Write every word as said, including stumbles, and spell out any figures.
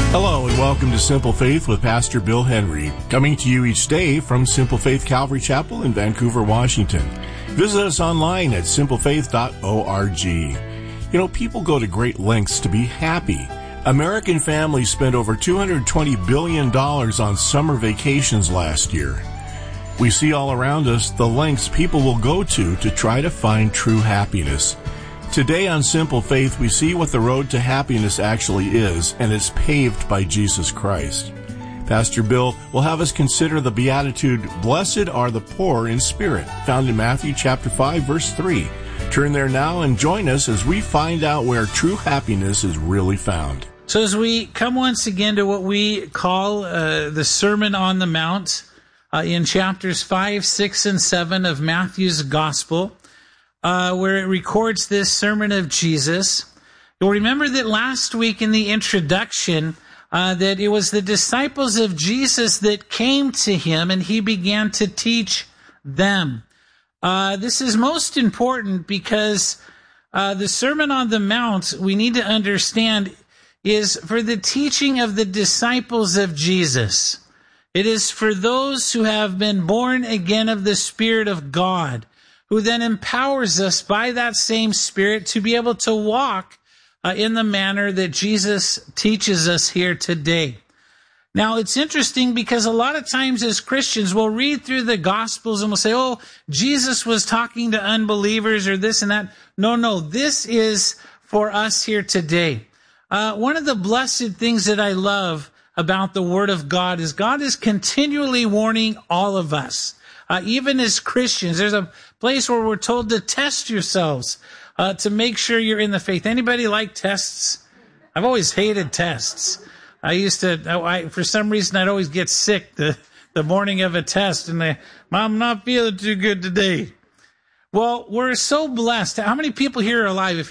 Hello and welcome to Simple Faith with Pastor Bill Henry, coming to you each day from Simple Faith Calvary Chapel in Vancouver, Washington. Visit us online at simple faith dot org. You know, people go to great lengths to be happy. American families spent over two hundred twenty billion dollars on summer vacations last year. We see all around us the lengths people will go to to try to find true happiness. Today on Simple Faith, we see what the road to happiness actually is, and it's paved by Jesus Christ. Pastor Bill will have us consider the beatitude, "Blessed are the poor in spirit," found in Matthew chapter five, verse three. Turn there now and join us as we find out where true happiness is really found. So as we come once again to what we call uh, the Sermon on the Mount uh, in chapters five, six, and seven of Matthew's Gospel, Uh, where it records this sermon of Jesus. You'll remember that last week in the introduction, uh, that it was the disciples of Jesus that came to him and he began to teach them. Uh, this is most important because uh, the Sermon on the Mount, we need to understand, is for the teaching of the disciples of Jesus. It is for those who have been born again of the Spirit of God, who then empowers us by that same Spirit to be able to walk uh, in the manner that Jesus teaches us here today. Now, it's interesting because a lot of times as Christians, we'll read through the Gospels and we'll say, oh, Jesus was talking to unbelievers or this and that. No, no, this is for us here today. Uh, one of the blessed things that I love about the Word of God is God is continually warning all of us. Uh, even as Christians, there's a place where we're told to test yourselves uh, to make sure you're in the faith. Anybody like tests? I've always hated tests. I used to, I, for some reason, I'd always get sick the, the morning of a test, and they, Mom, not feeling too good today. Well, we're so blessed. How many people here are alive? If